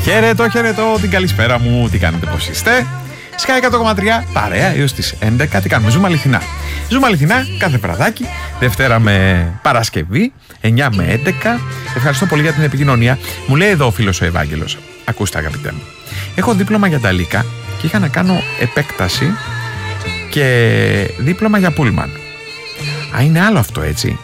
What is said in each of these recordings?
Χαιρετώ, την καλησπέρα μου, τι κάνετε, πώς είστε? Sky 100,3, παρέα έως τις 11, τι κάνουμε, ζούμε αληθινά. Ζούμε αληθινά κάθε βραδάκι, Δευτέρα με Παρασκευή, 9 με 11. Ευχαριστώ πολύ για την επικοινωνία. Μου λέει εδώ ο φίλος ο Ευάγγελος, ακούστε αγαπητέ μου, έχω δίπλωμα για Νταλίκα και είχα να κάνω επέκταση και δίπλωμα για Πούλμαν. Α, είναι άλλο αυτό, έτσι?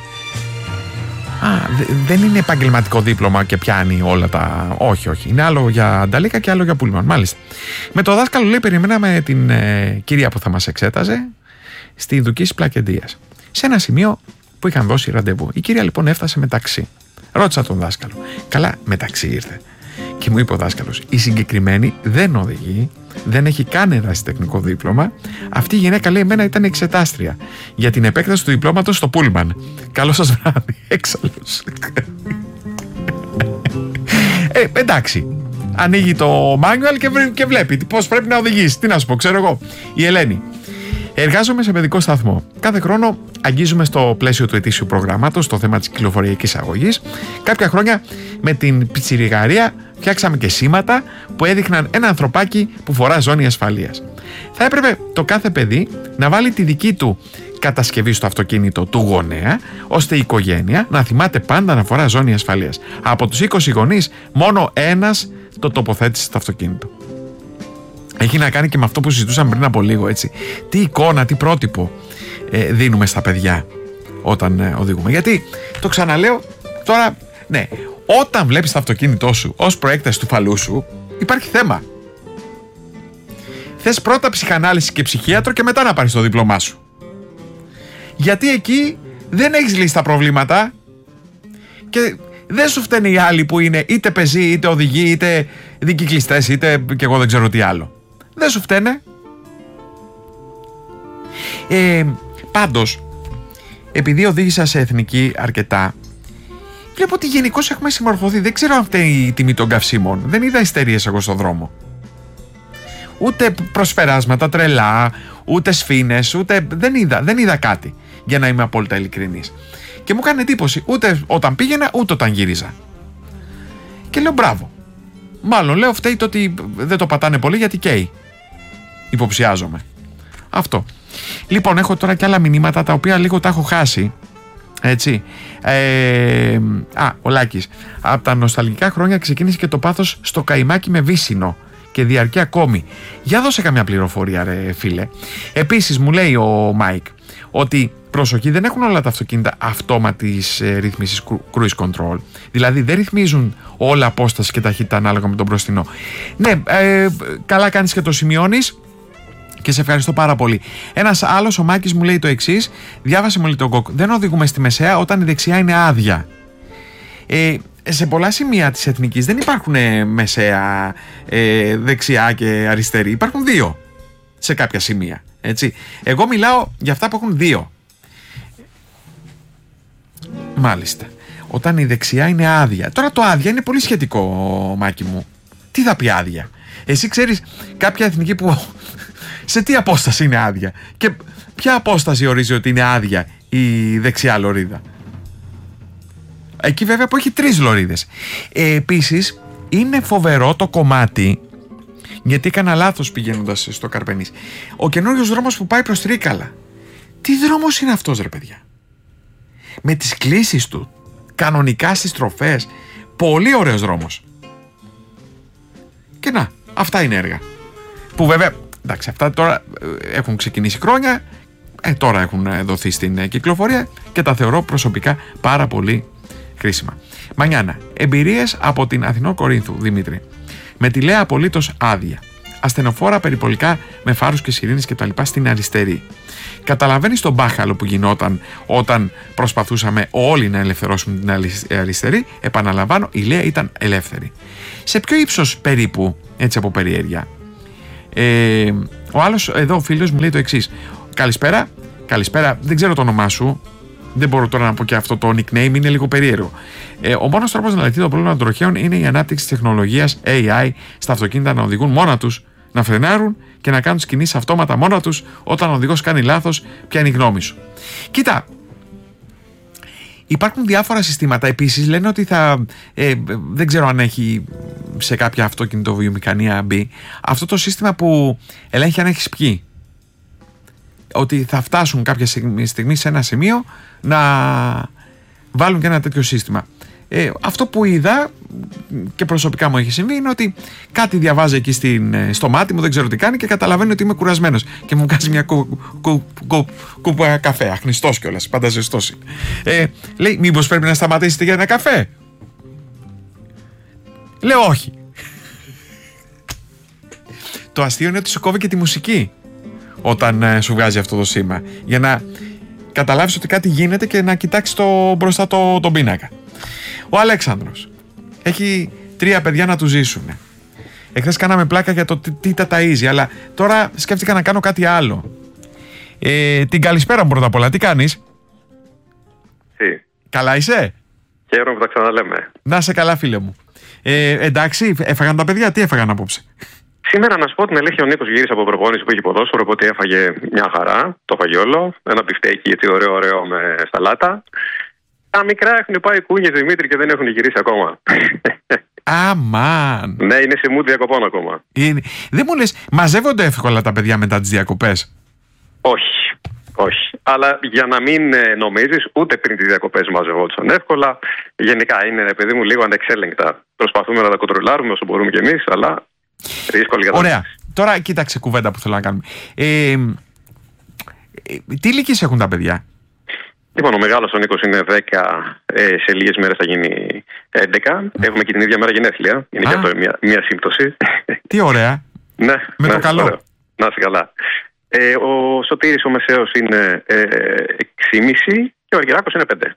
Δεν είναι επαγγελματικό δίπλωμα και πιάνει όλα τα... Όχι. Είναι άλλο για Νταλίκα και άλλο για Πούλμαν. Μάλιστα. Με το δάσκαλο, λέει, περιμέναμε την κυρία που θα μας εξέταζε στη Δουκής Πλακεντίας. Σε ένα σημείο που είχαν δώσει ραντεβού. Η κυρία λοιπόν έφτασε με ταξί. Ρώτησα τον δάσκαλο. Καλά, με ταξί ήρθε. Και μου είπε ο δάσκαλος, η συγκεκριμένη δεν οδηγεί, δεν έχει καν ερασιτεχνικό δίπλωμα. Αυτή η γυναίκα, λέει, εμένα ήταν εξετάστρια για την επέκταση του διπλώματος στο Πούλμαν. Καλό σας βράδυ. Έξαλλος. Εντάξει. Ανοίγει το manual και βλέπει πώς πρέπει να οδηγήσει. Τι να σου πω, ξέρω εγώ. Η Ελένη. Εργάζομαι σε παιδικό σταθμό. Κάθε χρόνο αγγίζουμε στο πλαίσιο του ετήσιου προγράμματος το θέμα της κυκλοφοριακής αγωγής. Κάποια χρόνια με την πιτσιριγαρία φτιάξαμε και σήματα που έδειχναν ένα ανθρωπάκι που φορά ζώνη ασφαλείας. Θα έπρεπε το κάθε παιδί να βάλει τη δική του κατασκευή στο αυτοκίνητο του γονέα, ώστε η οικογένεια να θυμάται πάντα να φορά ζώνη ασφαλείας. Από τους 20 γονείς, μόνο ένας το τοποθέτησε στο αυτοκίνητο. Έχει να κάνει και με αυτό που συζητούσαμε πριν από λίγο, έτσι. Τι εικόνα, τι πρότυπο δίνουμε στα παιδιά όταν οδηγούμε. Γιατί, το ξαναλέω τώρα, ναι, όταν βλέπεις το αυτοκίνητό σου ως προέκταση του φαλού σου, υπάρχει θέμα. Θες πρώτα ψυχανάλυση και ψυχίατρο και μετά να πάρεις το δίπλωμά σου. Γιατί εκεί δεν έχεις λύσει τα προβλήματα και δεν σου φταίνε οι άλλοι που είναι είτε πεζοί, είτε οδηγοί, είτε δικυκλιστές, είτε και εγώ δεν ξέρω τι άλλο. Δεν σου φταίνε. Πάντως, επειδή οδήγησα σε εθνική αρκετά, βλέπω ότι γενικώς έχουμε συμμορφωθεί. Δεν ξέρω αν φταίει η τιμή των καυσίμων. Δεν είδα ιστερίες εγώ στον δρόμο. Ούτε προσπεράσματα τρελά, ούτε σφήνες, ούτε... Δεν είδα κάτι, για να είμαι απόλυτα ειλικρινής. Και μου έκανε εντύπωση ούτε όταν πήγαινα, ούτε όταν γύριζα. Και λέω μπράβο. Μάλλον λέω φταίει το ότι δεν το πατάνε πολύ γιατί καίει. Υποψιάζομαι. Αυτό. Λοιπόν, έχω τώρα και άλλα μηνύματα τα οποία λίγο τα έχω χάσει. Έτσι. Ο Λάκης. Από τα νοσταλγικά χρόνια ξεκίνησε και το πάθος στο καημάκι με βύσσινο και διαρκεί ακόμη. Για δώσε καμιά πληροφορία, ρε φίλε. Επίσης μου λέει ο Μάικ ότι προσοχή, δεν έχουν όλα τα αυτοκίνητα αυτόματης ρύθμισης cruise control. Δηλαδή δεν ρυθμίζουν όλα απόσταση και ταχύτητα ανάλογα με τον μπροστινό. Ναι, καλά κάνεις και το σημειώνεις και σε ευχαριστώ πάρα πολύ. Ένας άλλος, ο Μάκης, μου λέει το εξής. Διάβασε μου, λέει, τον ΚΟΚ. Δεν οδηγούμε στη μεσαία όταν η δεξιά είναι άδεια. Σε πολλά σημεία της εθνικής δεν υπάρχουν μεσαία, δεξιά και αριστερή. Υπάρχουν δύο σε κάποια σημεία. Έτσι. Εγώ μιλάω για αυτά που έχουν δύο. Μάλιστα. Όταν η δεξιά είναι άδεια. Τώρα το άδεια είναι πολύ σχετικό, Μάκη μου. Τι θα πει άδεια? Εσύ ξέρεις κάποια εθνική που σε τι απόσταση είναι άδεια? Και ποια απόσταση ορίζει ότι είναι άδεια η δεξιά λωρίδα? Εκεί βέβαια που έχει 3 λωρίδες. Επίσης είναι φοβερό το κομμάτι, γιατί έκανα λάθος πηγαίνοντας στο Καρπενής. Ο καινούριος δρόμος που πάει προς Τρίκαλα. Τι δρόμος είναι αυτός, ρε παιδιά? Με τις κλίσεις του, κανονικά στις στροφές. Πολύ ωραίος δρόμος. Και να, αυτά είναι έργα που βέβαια, εντάξει, αυτά τώρα έχουν ξεκινήσει χρόνια, τώρα έχουν δοθεί στην κυκλοφορία και τα θεωρώ προσωπικά πάρα πολύ χρήσιμα. Μανιάνα, εμπειρίες από την Αθηνό Κορίνθου, Δημήτρη. Με τη Λέα απολύτως άδεια. Ασθενοφόρα περιπολικά με φάρους και σιρήνες και τα λοιπά στην αριστερή. Καταλαβαίνεις τον μπάχαλο που γινόταν όταν προσπαθούσαμε όλοι να ελευθερώσουμε την αριστερή? Επαναλαμβάνω, η Λέα ήταν ελεύθερη. Σε ποιο ύψος περίπου, έτσι από περιέργεια? Ο άλλος εδώ, ο φίλος μου, λέει το εξής. Καλησπέρα, δεν ξέρω το όνομά σου. Δεν μπορώ τώρα να πω και αυτό το nickname, είναι λίγο περίεργο. Ο μόνος τρόπος να λυθεί το πρόβλημα των τροχαίων είναι η ανάπτυξη της τεχνολογίας AI στα αυτοκίνητα να οδηγούν μόνα τους, να φρενάρουν και να κάνουν τις κινήσεις αυτόματα μόνα τους όταν ο οδηγός κάνει λάθος. Ποια είναι η γνώμη σου? Κοίτα, υπάρχουν διάφορα συστήματα. Επίσης λένε ότι δεν ξέρω αν έχει σε κάποια αυτοκινητοβιομηχανία μπει αυτό το σύστημα που ελέγχει αν έχεις πιει. Ότι θα φτάσουν κάποια στιγμή σε ένα σημείο να βάλουν και ένα τέτοιο σύστημα. Αυτό που είδα και προσωπικά μου έχει συμβεί είναι ότι κάτι διαβάζει εκεί στο μάτι μου, δεν ξέρω τι κάνει, και καταλαβαίνει ότι είμαι κουρασμένος και μου βγάζει μια κούπα καφέ, αχνιστός κιόλας, πάντα ζεστός. Λέει, μήπως πρέπει να σταματήσετε για ένα καφέ? Λέω όχι. Το αστείο είναι ότι σου κόβει και τη μουσική όταν σου βγάζει αυτό το σήμα, για να καταλάβεις ότι κάτι γίνεται και να κοιτάξεις μπροστά τον πίνακα. Ο Αλέξανδρος έχει 3 παιδιά να του ζήσουν. Εχθές κάναμε πλάκα για το τι τα ταΐζει, αλλά τώρα σκέφτηκα να κάνω κάτι άλλο. Την καλησπέρα μου πρώτα απ' όλα, τι κάνεις? Καλά είσαι? Χαίρομαι που τα ξαναλέμε. Να σε καλά, φίλε μου. Εντάξει, έφαγαν τα παιδιά, τι έφαγαν απόψε? Σήμερα, να σου πω την αλήθεια, ο Νίκος γύρισε από προπόνηση που έχει ποδόσφαιρο, οπότε έφαγε μια χαρά. Το έφαγε όλο. Ένα μπιφτέκι έτσι ωραίο με σαλάτα. Τα μικρά έχουν πάει κούνιες, Δημήτρη, και δεν έχουν γυρίσει ακόμα. Αμάν. Ναι, είναι σε mood διακοπών ακόμα. Δεν μου λες, μαζεύονται εύκολα τα παιδιά μετά τις διακοπές? Όχι. Αλλά για να μην νομίζεις, ούτε πριν τις διακοπές μαζευόντουσαν εύκολα. Γενικά είναι, παιδί μου, λίγο ανεξέλεγκτα. Προσπαθούμε να τα κοντρολάρουμε όσο μπορούμε κι εμείς, αλλά δύσκολη κατάσταση. Ωραία. Τώρα κοίταξε κουβέντα που θέλω να κάνουμε. Τι ηλικίες έχουν τα παιδιά? Λοιπόν, ο μεγάλος ο Νίκος είναι 10, σε λίγες μέρες θα γίνει 11. Έχουμε και την ίδια μέρα γενέθλια. Είναι και αυτό μια σύμπτωση. Τι ωραία. Ναι, με το καλό. Ωραίο. Να είσαι καλά. Ο Σωτήρης ο μεσαίος είναι 6,5 και ο Αργυράκος είναι 5.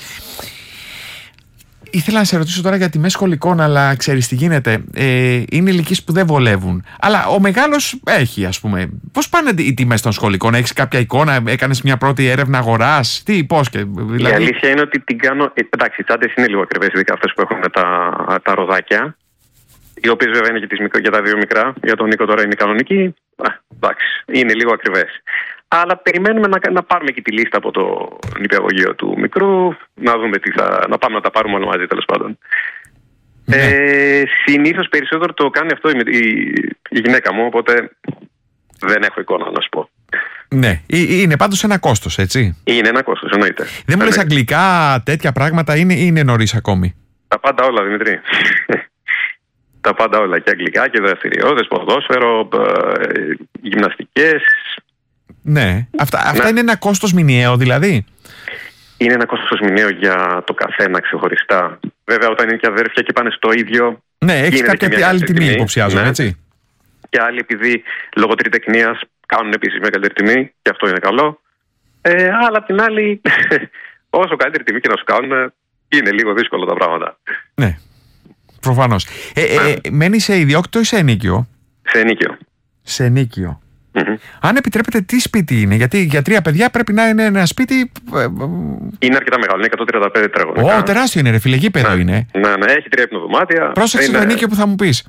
Ήθελα να σε ρωτήσω τώρα για τιμές σχολικών, αλλά ξέρεις τι γίνεται. Είναι ηλικίες που δεν βολεύουν. Αλλά ο μεγάλος έχει, ας πούμε. Πώς πάνε οι τιμές των σχολικών? Έχεις κάποια εικόνα? Έκανες μια πρώτη έρευνα αγοράς? Πώς και δηλαδή? Η αλήθεια είναι ότι την κάνω. Εντάξει, οι τσάντες είναι λίγο ακριβές, ειδικά αυτές που έχουν τα ροδάκια. Οι οποίες βέβαια είναι και τα 2 μικρά. Για τον Νίκο τώρα είναι κανονική. Εντάξει, είναι λίγο ακριβές. Αλλά περιμένουμε να πάρουμε και τη λίστα από το νηπιαγωγείο του μικρού, να δούμε να πάμε να τα πάρουμε όλα μαζί, τέλος πάντων. Ναι. Συνήθως περισσότερο το κάνει αυτό η γυναίκα μου, οπότε δεν έχω εικόνα να σου πω. Ναι, είναι πάντως ένα κόστος, έτσι. Είναι ένα κόστος, εννοείται. Δεν μου λες αγγλικά, τέτοια πράγματα, είναι νωρίς ακόμη? Τα πάντα όλα, Δημητρή. Τα πάντα όλα, και αγγλικά και δραστηριότητες, ποδόσφαιρο, γυμναστικές. Ναι, αυτά είναι ένα κόστος μηνιαίο δηλαδή? Είναι ένα κόστος μηνιαίο για το καθένα ξεχωριστά. Βέβαια, όταν είναι και αδέρφια και πάνε στο ίδιο. Ναι, έχει κάποια άλλη τιμή, υποψιάζομαι, έτσι. Και άλλοι, επειδή λόγω τριτεκνίας κάνουν επίσης μεγαλύτερη τιμή, και αυτό είναι καλό. Αλλά απ' την άλλη, όσο καλύτερη τιμή και να σου κάνουν, είναι λίγο δύσκολο τα πράγματα. Ναι, προφανώς. Μένεις σε ιδιόκτητο ή σε ενίκιο? Σε ενίκιο. Σε ενίκιο. Αν επιτρέπετε, τι σπίτι είναι? Γιατί για 3 παιδιά πρέπει να είναι ένα σπίτι. Είναι αρκετά μεγάλο, είναι 135 τετραγωνικά. Τεράστιο είναι, ρε φίλε, γήπεδο είναι. Ναι, έχει 3 υπνοδωμάτια. Πρόσεξε το ενίκιο που θα μου πεις.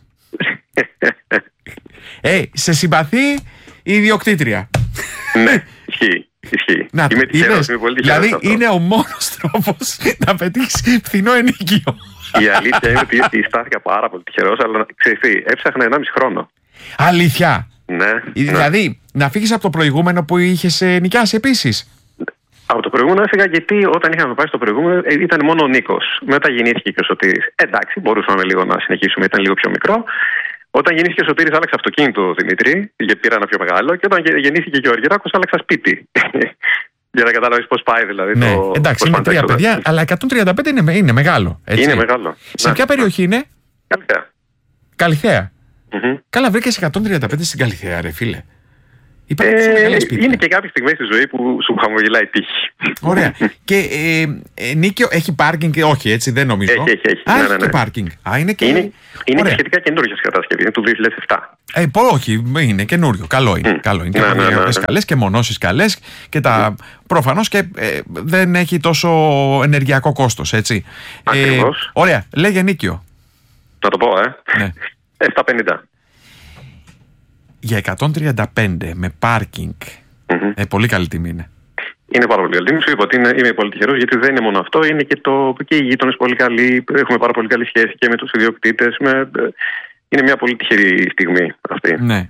Σε συμπαθεί η ιδιοκτήτρια. Ναι, ισχύει. Να, είμαι τυχερός, είμαι πολύ τυχερός. Δηλαδή είναι ο μόνος τρόπος να πετύχεις φθηνό ενίκιο. Η αλήθεια είναι ότι στάθηκα πάρα πολύ τυχερός, αλλά ξέρεις τι, έψαχνα 1,5 χρόνο. Αλήθεια? Ναι. Δηλαδή, να φύγεις από το προηγούμενο που είχες νοικιάσει επίσης? Από το προηγούμενο έφυγα γιατί όταν είχαμε πάει στο προηγούμενο ήταν μόνο ο Νίκος. Μετά γεννήθηκε και ο Σωτήρης. Εντάξει, μπορούσαμε λίγο να συνεχίσουμε, ήταν λίγο πιο μικρό. Όταν γεννήθηκε ο Σωτήρης άλλαξα αυτοκίνητο, Δημήτρη, γιατί πήρα ένα πιο μεγάλο. Και όταν γεννήθηκε και ο Αργυράκος άλλαξα σπίτι. Για να καταλάβεις πώς πάει δηλαδή. Ναι, εντάξει, είναι 3 παιδιά, αλλά 135 είναι μεγάλο. Έτσι. Είναι μεγάλο. Σε ποια περιοχή είναι? Καλιθέα. Καλά, βρήκες 135 στην Καλιθέα, ρε φίλε. Είναι και κάποιες στιγμές στη ζωή που σου χαμογελάει η τύχη. Ωραία. Και νίκιο έχει πάρκινγκ? Όχι, έτσι δεν νομίζω. Έχει. Έχει και πάρκινγκ. Είναι και σχετικά καινούργια κατασκευή. Είναι του 2007. Όχι, είναι καινούριο. Καλό είναι. Και προδιαγραφές καλές και μονώσεις καλές. Και προφανώς και δεν έχει τόσο ενεργειακό κόστος, έτσι. Ακριβώς. Ωραία. Λέγε νίκιο. Να το πω, Ναι. 750. Για 135 με πάρκινγκ. Πολύ καλή τιμή είναι. Είναι πάρα πολύ καλή. Σου είπα ότι είμαι πολύ τυχερός, γιατί δεν είναι μόνο αυτό, είναι και οι γείτονες πολύ καλοί. Έχουμε πάρα πολύ καλή σχέση και με τους ιδιοκτήτες. Είναι μια πολύ τυχερή στιγμή αυτή. Ναι.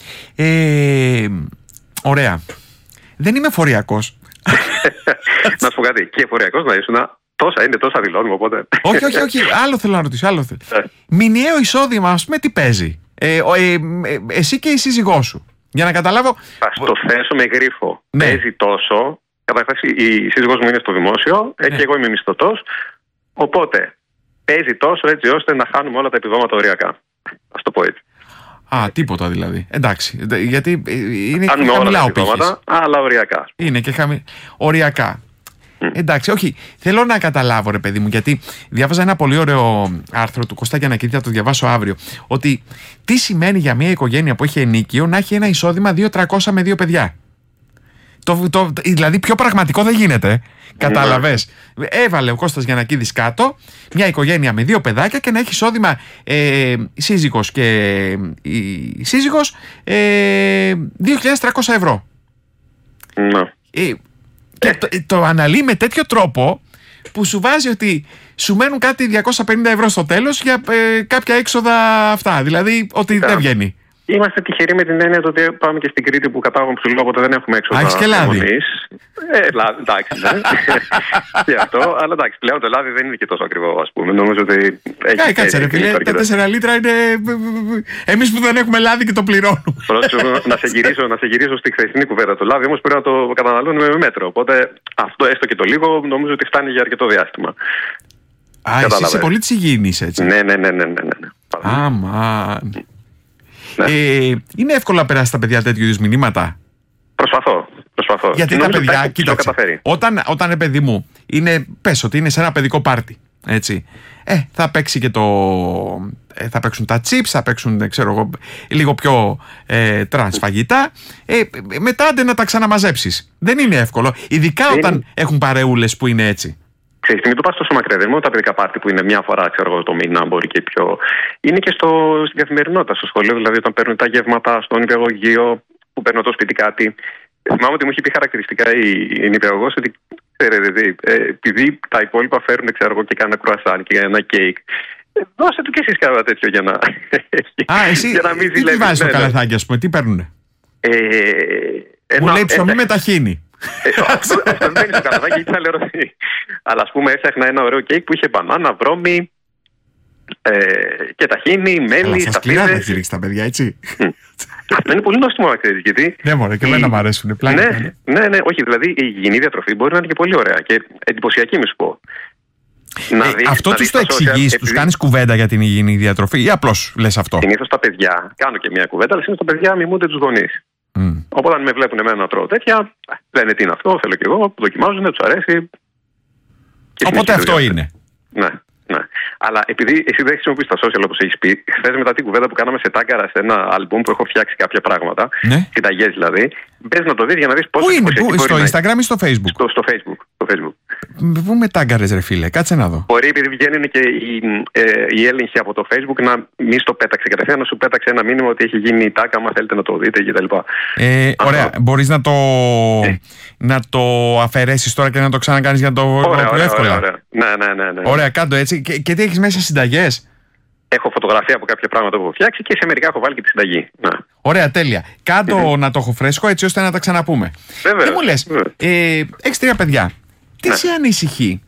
Ωραία. Δεν είμαι φοριακός. Να σου πω κάτι. Και φοριακός να ήσουν. Είναι τόσα δηλώνουμε, οπότε. Όχι. Άλλο θέλω να ρωτήσω. Μηνιαίο εισόδημα, ας πούμε, τι παίζει? Εσύ και η σύζυγός σου. Για να καταλάβω. Θα στο θέσω με γρίφο. Ναι. Παίζει τόσο. Καταρχάς, η σύζυγός μου είναι στο δημόσιο, Ναι. και εγώ είμαι μισθωτός. Οπότε παίζει τόσο έτσι ώστε να χάνουμε όλα τα επιδόματα οριακά. Ας το πω έτσι. Τίποτα δηλαδή. Εντάξει. Γιατί είναι χάνουμε και χαμηλά όλα ο τα επιδόματα, αλλά οριακά. Είναι και οριακά. Εντάξει, όχι. Θέλω να καταλάβω, ρε παιδί μου, γιατί διάβαζα ένα πολύ ωραίο άρθρο του Κώστα Γιαννακίδη, θα το διαβάσω αύριο. Ότι τι σημαίνει για μια οικογένεια που έχει ενίκιο να έχει ένα εισόδημα 2.300 με 2 παιδιά. Δηλαδή πιο πραγματικό δεν γίνεται. Κατάλαβες. Έβαλε ο Κώστας Γιαννακίδης κάτω μια οικογένεια με 2 παιδάκια και να έχει εισόδημα σύζυγος και η σύζυγος 2.300 ευρώ. Ναι. Και το αναλύει με τέτοιο τρόπο που σου βάζει ότι σου μένουν κάτι 250 ευρώ στο τέλος για κάποια έξοδα αυτά. Δηλαδή ότι δεν βγαίνει. Είμαστε τυχεροί με την έννοια ότι πάμε και στην Κρήτη που κατάγομαι ψηλό, οπότε δεν έχουμε έξοδα. Έχεις και λάδι. Εντάξει, ναι. Και αυτό, αλλά εντάξει, πλέον το λάδι δεν είναι και τόσο ακριβό, ας πούμε. Νομίζω ότι έχει. Κάτσε ρε φίλε, τα 4 λίτρα είναι. Εμείς που δεν έχουμε λάδι και το πληρώνουμε. Να σε γυρίσω στη χθεσινή κουβέντα. Το λάδι όμως πρέπει να το καταναλώνουμε με μέτρο. Οπότε αυτό έστω και το λίγο νομίζω ότι φτάνει για αρκετό διάστημα. Εσύ είσαι πολύ της υγιεινής, έτσι. Ναι. Αμάν. Είναι εύκολο να περάσει τα παιδιά τέτοιου είδους μηνύματα? Προσπαθώ. Γιατί τα παιδιά, κοίταξε, όταν παιδί μου πες ότι είναι σε ένα παιδικό πάρτι, έτσι, θα παίξει και θα παίξουν τα chips, θα παίξουν, ξέρω εγώ, λίγο πιο τρανς φαγητά, μετά άντε να τα ξαναμαζέψεις. Δεν είναι εύκολο, ειδικά όταν έχουν παρεούλες που είναι έτσι. Ξέρεις, μην το πας τόσο μακριά. Δεν είναι μόνο τα παιδικά πάρτι που είναι μια φορά, το μήνα, μπορεί και πιο. Είναι και στην καθημερινότητα, στο σχολείο. Δηλαδή, όταν παίρνουν τα γεύματα στο νηπιαγωγείο, που παίρνω το σπίτι κάτι. Θυμάμαι ότι μου είχε πει χαρακτηριστικά η νηπιαγωγός ότι ξέρετε, επειδή τα υπόλοιπα φέρουν, και κάνα κρουασάν και ένα κέικ. Δώστε του κι εσείς κάνα τέτοιο για να. Εσύ τι βάζεις στο καλαθάκι, ας πούμε, τι παίρνουνε? Μου λέει ψωμί με ταχίνι. Αυτό δεν είναι στο καλαθάκι, γιατί θα λέω ότι. Αλλά ας πούμε έφτιαχνα ένα ωραίο κέικ που είχε μπανάνα, βρώμη και ταχίνι, μέλι, σταφίδες. Σκληρά τα έχει ρίξει τα παιδιά, έτσι. Αυτό είναι πολύ νόστιμο, να ξέρεις, γιατί. Ναι, μωρέ, και εμένα μου αρέσουν. Ναι, όχι, δηλαδή η υγιεινή διατροφή μπορεί να είναι και πολύ ωραία και εντυπωσιακή, μη σου πω. Αυτό τους το εξηγείς, τους κάνεις κουβέντα για την υγιεινή διατροφή ή απλώς λες αυτό? Συνήθως τα παιδιά, κάνω και μια κουβέντα, αλλά συνήθως τα παιδιά μιμούνται τους γονείς. Οπότε αν με βλέπουν εμένα να τρώω τέτοια, λένε τι είναι αυτό, θέλω κι εγώ, δοκιμάζουν, τους αρέσει. Οπότε αυτό είναι. Ναι. Αλλά επειδή εσύ δεν χρησιμοποιείς τα social όπως έχεις πει, χθες μετά την κουβέντα που κάναμε σε τάγκαρα σε ένα άλμπουμ που έχω φτιάξει κάποια πράγματα, συνταγές δηλαδή, μπες να το δεις για να δεις πώς. Πού είναι, στο Instagram ή στο Facebook? Στο Facebook. Πού με τάγκαρες, ρε φίλε, κάτσε να δω. Μπορεί επειδή βγαίνουν και οι έλεγχοι από το Facebook να μην στο πέταξε κατευθείαν, να σου πέταξε ένα μήνυμα ότι έχει γίνει η τάκα, άμα θέλετε να το δείτε κτλ. Ωραία, μπορείς να το αφαιρέσεις τώρα και να το ξανακάνεις για να το βρω πιο εύκολα? Ναι. Ωραία, κάντο έτσι. Και τι έχεις μέσα, συνταγές? Έχω φωτογραφία από κάποια πράγματα που έχω φτιάξει και σε μερικά έχω βάλει και τη συνταγή. Ωραία, τέλεια. Κάντο να το έχω φρέσκο έτσι ώστε να τα ξαναπούμε. Βέβαια. Τι μου λες, έχεις 3 παιδιά. Τι σε ανησυχεί?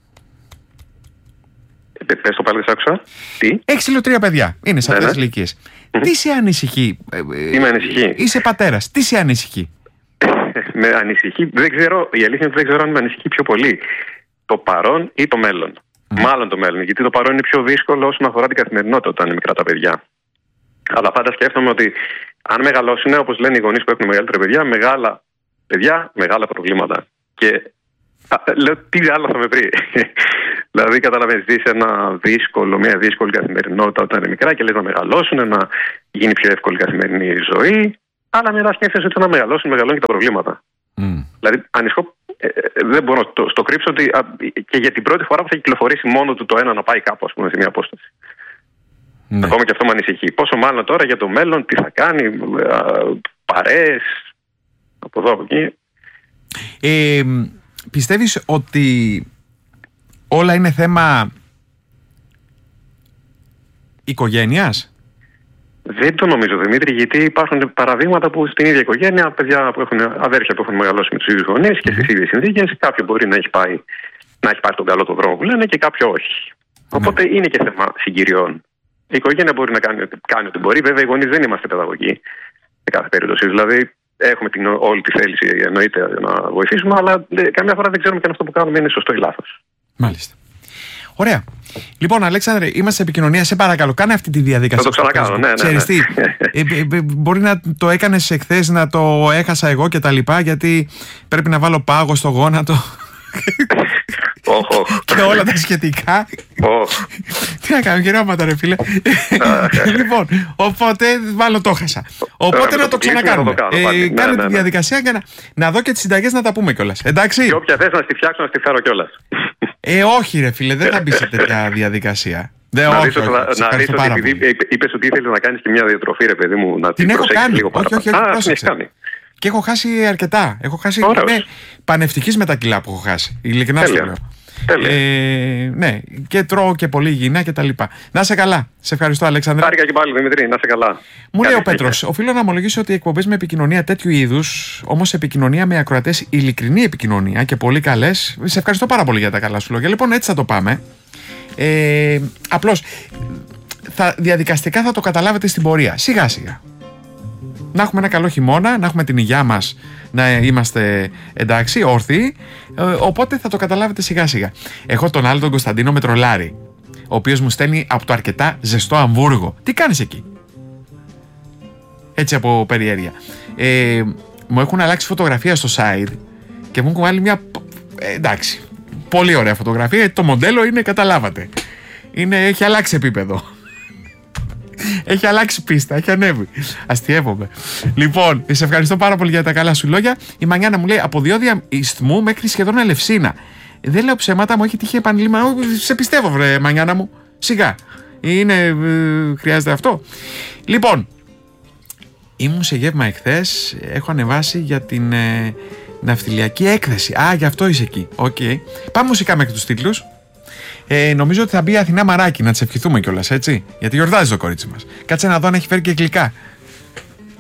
Πες το πάλι, δεν άκουσα. Τι? Έχεις 3 παιδιά. Είναι σε αυτές τις ηλικίες. Τι σε ανησυχεί? Τι με ανησυχεί? Είσαι πατέρας. Τι σε ανησυχεί? Με ανησυχεί, δεν ξέρω, η αλήθεια είναι ότι δεν ξέρω αν με ανησυχεί πιο πολύ το παρόν ή το μέλλον. Μάλλον το μέλλον, γιατί το παρόν είναι πιο δύσκολο όσον αφορά την καθημερινότητα όταν είναι μικρά τα παιδιά. Αλλά πάντα σκέφτομαι ότι αν μεγαλώσουν, όπως λένε οι γονείς που έχουν μεγαλύτερα παιδιά, μεγάλα παιδιά, μεγάλα προβλήματα. Και λέω τι άλλο θα με βρει. Δηλαδή, καταλαβαίνεις, ζεις μια δύσκολη καθημερινότητα όταν είναι μικρά και λες να μεγαλώσουν, να γίνει πιο εύκολη καθημερινή ζωή. Αλλά μετά σκέφτεσαι ότι να μεγαλώνει και τα προβλήματα. Δηλαδή, ανησυχώ, δεν μπορώ να το κρύψω ότι και για την πρώτη φορά που θα κυκλοφορήσει μόνο του το ένα να πάει κάπου, ας πούμε, σε μια απόσταση. Ακόμα και αυτό με ανησυχεί. Πόσο μάλλον τώρα για το μέλλον, τι θα κάνει, παρέες, από εδώ, από εκεί. Πιστεύεις ότι όλα είναι θέμα οικογένειας? Δεν το νομίζω, Δημήτρη, γιατί υπάρχουν παραδείγματα που στην ίδια οικογένεια, παιδιά που έχουν αδέρφια που έχουν μεγαλώσει με τους ίδιους γονείς και στις ίδιες συνθήκες, κάποιο μπορεί να έχει πάρει τον καλό το δρόμο που λένε και κάποιο όχι. Οπότε είναι και θέμα συγκυριών. Η οικογένεια μπορεί να κάνει ό,τι μπορεί. Βέβαια, οι γονείς δεν είμαστε παιδαγωγοί σε κάθε περίπτωση. Δηλαδή, έχουμε όλη τη θέληση εννοείται να βοηθήσουμε, αλλά καμιά φορά δεν ξέρουμε και αν αυτό που κάνουμε είναι σωστό ή λάθος. Μάλιστα. Ωραία. Λοιπόν, Αλέξανδρε, είμαστε σε επικοινωνία. Σε παρακαλώ, κάνε αυτή τη διαδικασία. Θα το ξανακάνω, ναι. Ξέρεις τι, μπορεί να το έκανες εχθές, να το έχασα εγώ και τα λοιπά, γιατί πρέπει να βάλω πάγο στο γόνατο. Και όλα τα σχετικά. Τι να κάνω, γυράματα ρε φίλε. Λοιπόν, οπότε μάλλον το χάσα. Οπότε να το ξανακάνουμε. Κάνε τη διαδικασία και να δω και τις συνταγές να τα πούμε κιόλας. Εντάξει. Και όποια θες να στη φτιάξω, να στη φέρω κιόλας. Όχι ρε φίλε, δεν θα μπει σε τέτοια διαδικασία. Να ρίξω ότι επειδή είπες ότι ήθελες να κάνεις και μια διατροφή ρε παιδί μου, να την προσέξεις λίγο παραπάνω. Και έχω χάσει αρκετά. Έχω χάσει. Είμαι πανευτυχής με τα κιλά που έχω χάσει. Ειλικρινά σου λέω. Ναι, και τρώω και πολύ υγιεινά και τα λοιπά. Να είσαι καλά. Σε ευχαριστώ, Αλέξανδρε. Χάρηκα και πάλι, Δημητρή. Να είσαι καλά. Μου λέει ο Πέτρος, οφείλω να ομολογήσω ότι οι εκπομπές με επικοινωνία τέτοιου είδους, όμως επικοινωνία με ακροατές, ειλικρινή επικοινωνία και πολύ καλές. Σε ευχαριστώ πάρα πολύ για τα καλά σου λόγια. Λοιπόν, έτσι θα το πάμε. Απλώς διαδικαστικά θα το καταλάβετε στην πορεία. Σιγά σιγά. Να έχουμε ένα καλό χειμώνα, να έχουμε την υγειά μας, να είμαστε εντάξει, όρθιοι. Οπότε θα το καταλάβετε σιγά σιγά. Έχω τον άλλο τον Κωνσταντίνο με τρολάρι, ο οποίος μου στέλνει από το αρκετά ζεστό Αμβούργο. Τι κάνεις εκεί? Έτσι από περιέργεια. Μου έχουν αλλάξει φωτογραφία στο site και μου έχουν βάλει μια εντάξει, πολύ ωραία φωτογραφία. Το μοντέλο είναι, καταλάβατε, έχει αλλάξει επίπεδο. Έχει αλλάξει πίστα, έχει ανέβει. Αστιεύομαι. Λοιπόν, σε ευχαριστώ πάρα πολύ για τα καλά σου λόγια. Η Μανιάνα μου λέει από διόδια Ισθμού μέχρι σχεδόν Ελευσίνα. Δεν λέω ψέματα, μου έχει τύχει επανειλημμένα. Σε πιστεύω, βρε Μανιάνα μου. Σιγά. Χρειάζεται αυτό. Λοιπόν, ήμουν σε γεύμα εχθές. Έχω ανεβάσει για την ναυτιλιακή έκθεση. Γι' αυτό είσαι εκεί. Okay. Πάμε μουσικά μέχρι τους τίτλους. Νομίζω ότι θα μπει η Αθηνά Μαράκη, να της ευχηθούμε κιόλας, έτσι. Γιατί γιορτάζει το κορίτσι μας. Κάτσε να δω αν έχει φέρει και γλυκά.